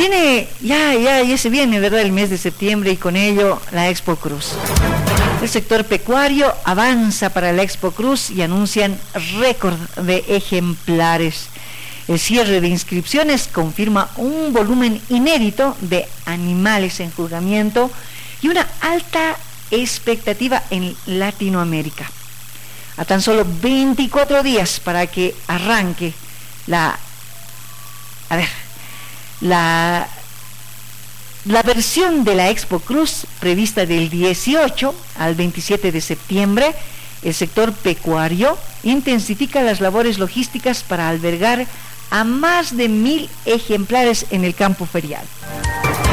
Ya se viene, ¿verdad? El mes de septiembre y con ello la Expo Cruz. El sector pecuario avanza para la Expo Cruz y anuncian récord de ejemplares. El cierre de inscripciones confirma un volumen inédito de animales en juzgamiento y una alta expectativa en Latinoamérica. A tan solo 24 días para que arranque la versión de la Expo Cruz prevista del 18 al 27 de septiembre, el sector pecuario intensifica las labores logísticas para albergar a más de 1,000 ejemplares en el campo ferial.